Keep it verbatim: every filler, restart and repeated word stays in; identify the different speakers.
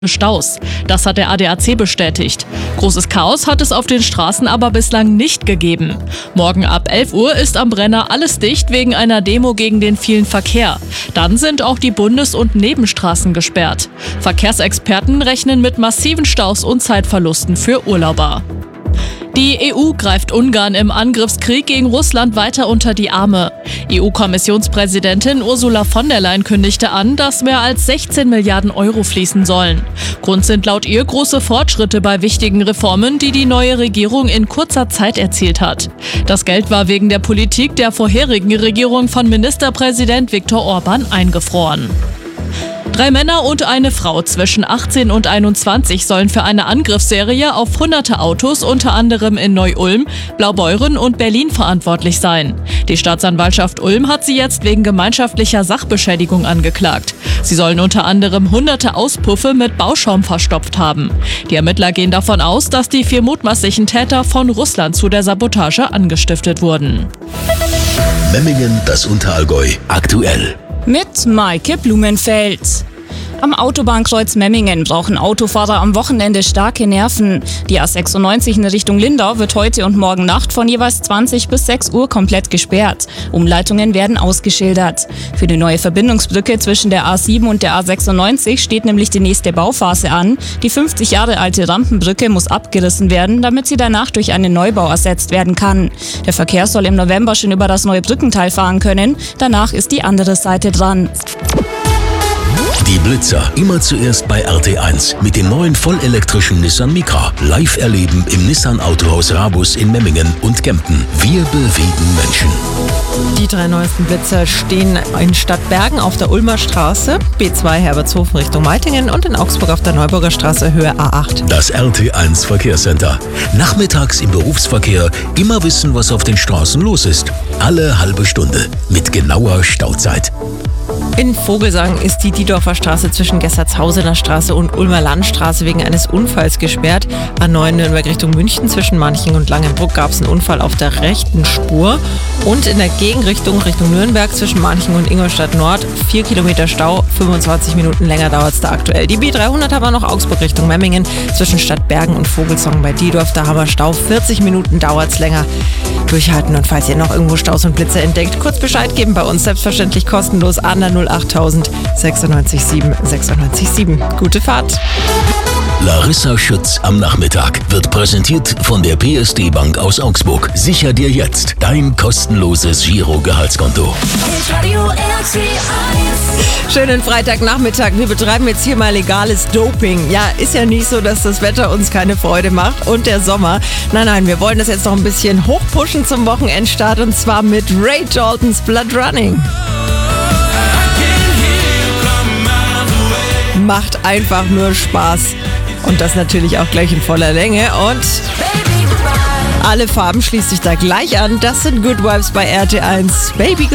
Speaker 1: Staus. Das hat der A D A C bestätigt. Großes Chaos hat es auf den Straßen aber bislang nicht gegeben. Morgen ab elf Uhr ist am Brenner alles dicht wegen einer Demo gegen den vielen Verkehr. Dann sind auch die Bundes- und Nebenstraßen gesperrt. Verkehrsexperten rechnen mit massiven Staus und Zeitverlusten für Urlauber. Die E U greift Ungarn im Angriffskrieg gegen Russland weiter unter die Arme. E U-Kommissionspräsidentin Ursula von der Leyen kündigte an, dass mehr als sechzehn Milliarden Euro fließen sollen. Grund sind laut ihr große Fortschritte bei wichtigen Reformen, die die neue Regierung in kurzer Zeit erzielt hat. Das Geld war wegen der Politik der vorherigen Regierung von Ministerpräsident Viktor Orban eingefroren. Drei Männer und eine Frau zwischen achtzehn und einundzwanzig sollen für eine Angriffsserie auf hunderte Autos unter anderem in Neu-Ulm, Blaubeuren und Berlin verantwortlich sein. Die Staatsanwaltschaft Ulm hat sie jetzt wegen gemeinschaftlicher Sachbeschädigung angeklagt. Sie sollen unter anderem hunderte Auspuffe mit Bauschaum verstopft haben. Die Ermittler gehen davon aus, dass die vier mutmaßlichen Täter von Russland zu der Sabotage angestiftet wurden.
Speaker 2: Memmingen, das Unterallgäu, aktuell.
Speaker 3: Mit Maike Blumenfeld. Am Autobahnkreuz Memmingen brauchen Autofahrer am Wochenende starke Nerven. Die A sechsundneunzig in Richtung Lindau wird heute und morgen Nacht von jeweils zwanzig bis sechs Uhr komplett gesperrt. Umleitungen werden ausgeschildert. Für die neue Verbindungsbrücke zwischen der A sieben und der A sechsundneunzig steht nämlich die nächste Bauphase an. Die fünfzig Jahre alte Rampenbrücke muss abgerissen werden, damit sie danach durch einen Neubau ersetzt werden kann. Der Verkehr soll im November schon über das neue Brückenteil fahren können. Danach ist die andere Seite dran.
Speaker 2: Die Blitzer immer zuerst bei R T eins mit dem neuen vollelektrischen Nissan Micra. Live erleben im Nissan Autohaus Rabus in Memmingen und Kempten. Wir bewegen Menschen.
Speaker 4: Die drei neuesten Blitzer stehen in Stadtbergen auf der Ulmer Straße, B zwei Herbertshofen Richtung Meitingen und in Augsburg auf der Neuburger Straße Höhe A acht.
Speaker 2: Das R T eins Verkehrscenter. Nachmittags im Berufsverkehr immer wissen, was auf den Straßen los ist. Alle halbe Stunde mit genauer Stauzeit.
Speaker 4: In Vogelsang ist die Diedorfer Straße zwischen Gessertshausener Straße und Ulmer Landstraße wegen eines Unfalls gesperrt. A neun Nürnberg Richtung München zwischen Manching und Langenbruck gab es einen Unfall auf der rechten Spur. Und in der Gegenrichtung Richtung Nürnberg zwischen Manching und Ingolstadt Nord vier Kilometer Stau, fünfundzwanzig Minuten länger dauert es da aktuell. Die B dreihundert haben wir noch Augsburg Richtung Memmingen zwischen Stadtbergen und Vogelsang bei Diedorf. Da haben wir Stau, vierzig Minuten dauert es länger. Durchhalten und falls ihr noch irgendwo Staus und Blitze entdeckt, kurz Bescheid geben bei uns, selbstverständlich kostenlos an der null achttausend sechsundneunzig sieben sechsundneunzig sieben. Gute Fahrt!
Speaker 2: Larissa Schütz am Nachmittag wird präsentiert von der P S D Bank aus Augsburg. Sicher dir jetzt dein kostenloses Giro-Gehaltskonto.
Speaker 4: Schönen Freitagnachmittag. Wir betreiben jetzt hier mal legales Doping. Ja, ist ja nicht so, dass das Wetter uns keine Freude macht und der Sommer. Nein, nein, wir wollen das jetzt noch ein bisschen hochpushen zum Wochenendstart und zwar mit Ray Daltons Blood Running. Macht einfach nur Spaß. Und das natürlich auch gleich in voller Länge. Und alle Farben schließt sich da gleich an. Das sind Good Vibes bei R T eins. Baby